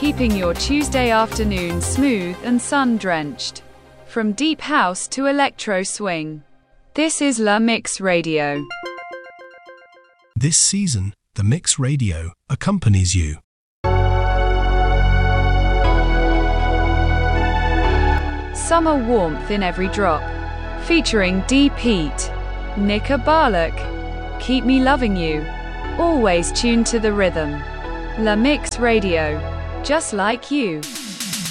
keeping your Tuesday afternoon smooth and sun-drenched. From deep house to electro swing. This is La Mix Radio. This season, The Mix Radio accompanies you. Summer warmth in every drop. Featuring Deep Heat, Nika Barlock, Keep Me Loving You. Always tuned to the rhythm. La Mix Radio. Just like you.